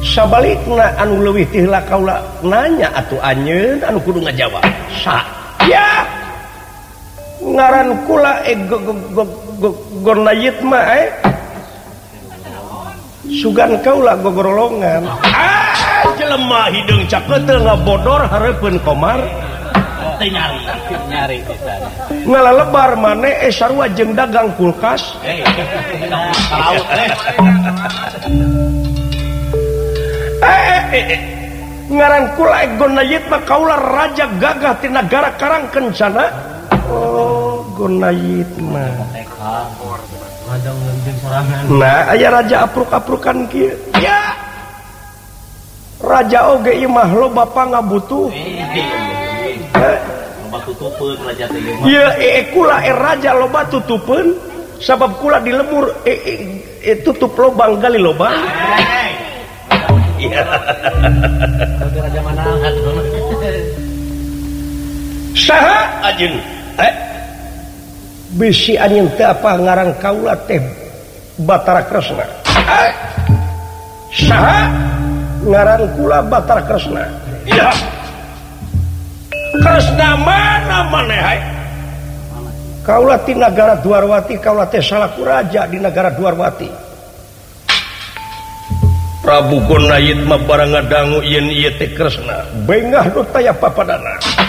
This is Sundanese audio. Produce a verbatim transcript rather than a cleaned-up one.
sabalikna anu leuwih ti heula kaula nanya atuh anjeun anu kudu ngajawab ya ngaran kula eh gornayit mah eh sugan kaula gogorolongan ah jelema hideung cakeuteu ngabodor hareupeun komar teh nyari nyari ngalalebar maneh eh sarua jeung dagang kulkas eh laut eh ngaran kula gornayit mah kaula raja gagah ti nagara Karang Kencana. Oh, Gonayit mah. Nah, aya raja apruk-aprukan kieu. Ya. Raja oge ieu mah loba pangabutuh. Loba tutupeun raja teh ieu mah. Ieu ee kula e raja loba tutupeun sabab kula di lemur e, e, e tutup lobang gali lobang. Iya. Raja manang atuh. Saha ajeun? Eh, bisi anjeun teh apa ngarang kaula teh Batara Kresna. Eh, saha ngarang kula Batara Kresna? Iya. Kresna mana maneh hai? Kaula ti nagara Dwarwati, kaula teh salaku raja di negara Dwarwati. Prabu Gonayit mah barang ngadangu yen ieu teh Kresna, bengah nu taya papadana.